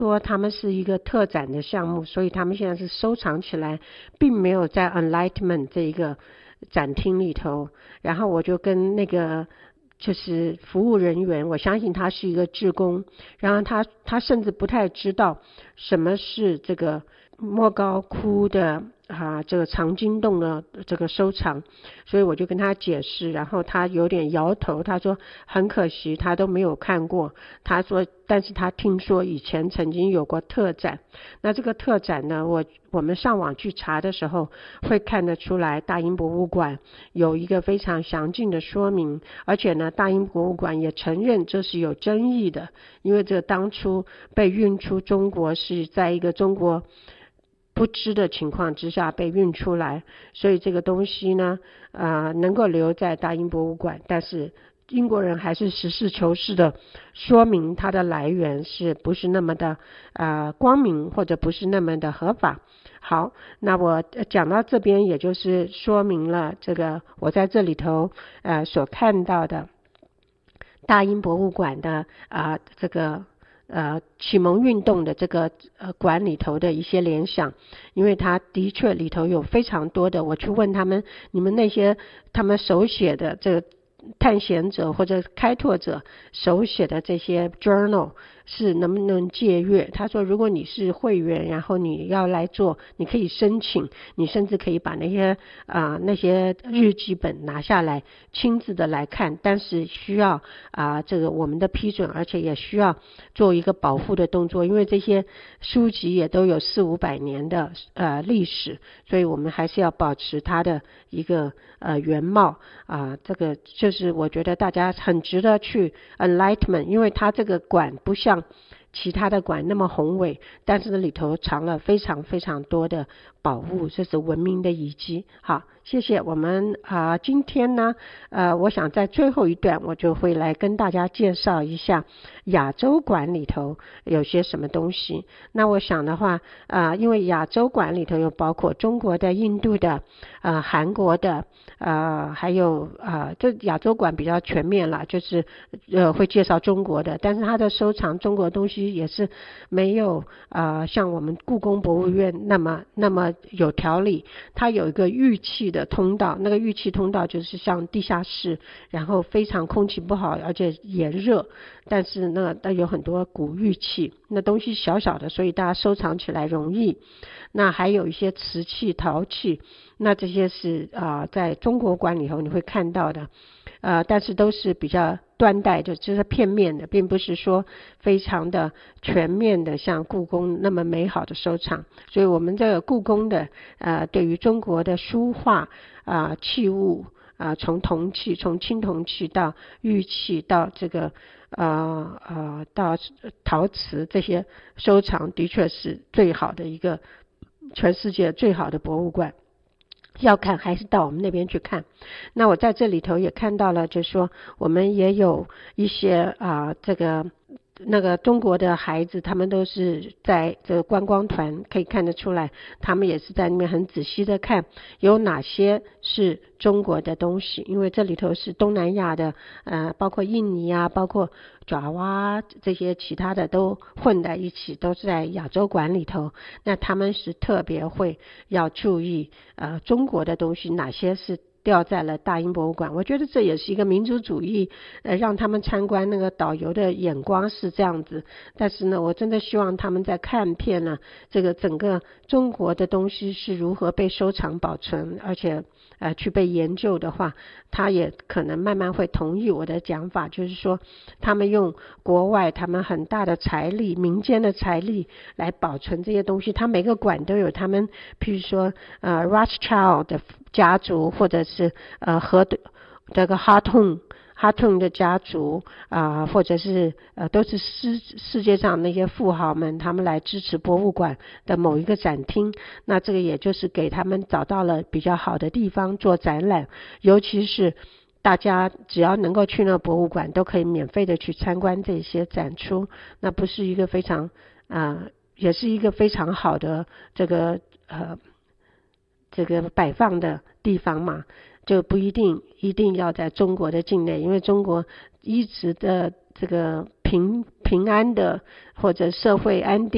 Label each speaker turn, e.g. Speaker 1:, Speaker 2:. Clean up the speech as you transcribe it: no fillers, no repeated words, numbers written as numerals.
Speaker 1: 说他们是一个特展的项目，所以他们现在是收藏起来，并没有在 Enlightenment 这一个展厅里头。然后我就跟那个就是服务人员，我相信他是一个志工，然后他甚至不太知道什么是这个莫高窟的这个藏经洞的这个收藏，所以我就跟他解释，然后他有点摇头，他说很可惜他都没有看过，他说但是他听说以前曾经有过特展。那这个特展呢，我们上网去查的时候会看得出来，大英博物馆有一个非常详尽的说明，而且呢大英博物馆也承认这是有争议的，因为这当初被运出中国是在一个中国不知的情况之下被运出来，所以这个东西呢能够留在大英博物馆，但是英国人还是实事求是的说明它的来源是不是那么的光明，或者不是那么的合法。好，那我讲到这边，也就是说明了这个我在这里头所看到的大英博物馆的这个启蒙运动的这个馆里头的一些联想，因为它的确里头有非常多的，我去问他们，你们那些他们手写的这个探险者或者开拓者手写的这些 journal 是能不能借阅。他说如果你是会员，然后你要来做，你可以申请，你甚至可以把那些日记本拿下来亲自的来看，但是需要这个我们的批准，而且也需要做一个保护的动作，因为这些书籍也都有400-500年的历史，所以我们还是要保持它的一个原貌这个就是我觉得大家很值得去 Enlightenment， 因为它这个馆不像其他的馆那么宏伟，但是里头藏了非常非常多的宝物，这是文明的遗迹。好，谢谢。我们今天呢我想在最后一段我就会来跟大家介绍一下亚洲馆里头有些什么东西。那我想的话因为亚洲馆里头有包括中国的、印度的韩国的还有这亚洲馆比较全面了，就是会介绍中国的，但是它的收藏中国的东西也是没有像我们故宫博物院那么有条理。它有一个玉器的通道，那个玉器通道就是像地下室，然后非常空气不好，而且炎热，但是那有很多古玉器，那东西小小的，所以大家收藏起来容易。那还有一些瓷器、陶器，那这些是在中国馆里头你会看到的但是都是比较断代，就是片面的，并不是说非常的全面的像故宫那么美好的收藏。所以我们这个故宫的对于中国的书画器物从铜器，从青铜器到玉器到这个到陶瓷，这些收藏的确是最好的一个全世界最好的博物馆。要看还是到我们那边去看。那我在这里头也看到了，就是说我们也有一些这个那个中国的孩子，他们都是在这个观光团，可以看得出来他们也是在那边很仔细的看有哪些是中国的东西，因为这里头是东南亚的包括印尼包括爪哇这些其他的都混在一起，都是在亚洲馆里头。那他们是特别会要注意中国的东西哪些是掉在了大英博物馆。我觉得这也是一个民族主义让他们参观那个导游的眼光是这样子。但是呢我真的希望他们在看片呢这个整个中国的东西是如何被收藏保存，而且去被研究的话，他也可能慢慢会同意我的讲法，就是说他们用国外他们很大的财力，民间的财力来保存这些东西。他每个馆都有他们譬如说Rothschild 的家族，或者是这个哈顿的家族或者是都是世界上那些富豪们，他们来支持博物馆的某一个展厅。那这个也就是给他们找到了比较好的地方做展览，尤其是大家只要能够去那个博物馆都可以免费的去参观这些展出。那不是一个非常也是一个非常好的这个摆放的地方嘛，就不一定要在中国的境内，因为中国一直的这个平安的或者社会安定